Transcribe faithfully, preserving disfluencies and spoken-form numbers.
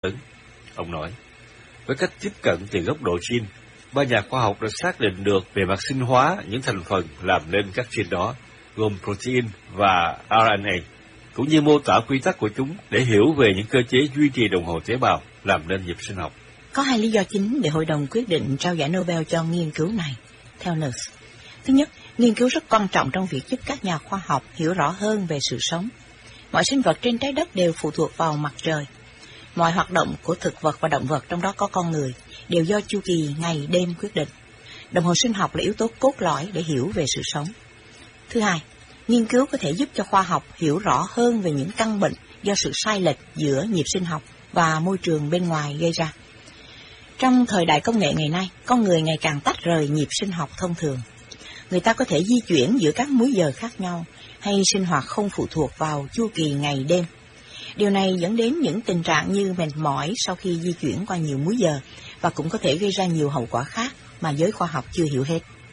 Ông nói, với cách tiếp cận từ góc độ gene, ba nhà khoa học đã xác định được về mặt sinh hóa những thành phần làm nên các gene đó, gồm protein và rờ en a, cũng như mô tả quy tắc của chúng để hiểu về những cơ chế duy trì đồng hồ tế bào làm nên nhịp sinh học. Có hai lý do chính để hội đồng quyết định trao giải Nobel cho nghiên cứu này, theo Nurse. Thứ nhất, nghiên cứu rất quan trọng trong việc giúp các nhà khoa học hiểu rõ hơn về sự sống. Mọi sinh vật trên trái đất đều phụ thuộc vào mặt trời. Mọi hoạt động của thực vật và động vật, trong đó có con người, đều do chu kỳ ngày đêm quyết định. Đồng hồ sinh học là yếu tố cốt lõi để hiểu về sự sống. Thứ hai, nghiên cứu có thể giúp cho khoa học hiểu rõ hơn về những căn bệnh do sự sai lệch giữa nhịp sinh học và môi trường bên ngoài gây ra. Trong thời đại công nghệ ngày nay, con người ngày càng tách rời nhịp sinh học thông thường. Người ta có thể di chuyển giữa các múi giờ khác nhau hay sinh hoạt không phụ thuộc vào chu kỳ ngày đêm. Điều này dẫn đến những tình trạng như mệt mỏi sau khi di chuyển qua nhiều múi giờ và cũng có thể gây ra nhiều hậu quả khác mà giới khoa học chưa hiểu hết.